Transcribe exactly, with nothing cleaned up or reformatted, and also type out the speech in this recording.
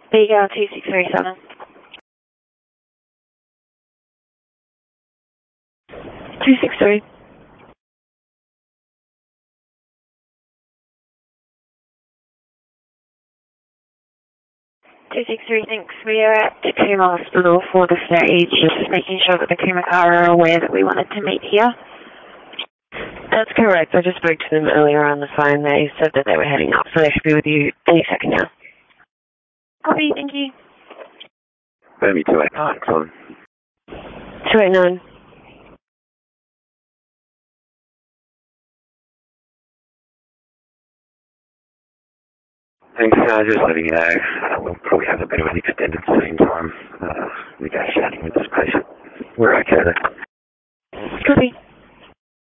Beagle two six three seven. two six three. two six three, thanks. We are at Tacoma Hospital for the stage, just making sure that the Kumakawa are aware that we wanted to meet here. That's correct. I just spoke to them earlier on the phone. They said that they were heading up, so they should be with you any second now. Copy, thank you. Burmy two eight nine, on. two eight nine. Thanks, uh, just letting you know, uh, we'll probably have a bit of an extended scene time uh, negotiating with this patient. We're okay though. Copy.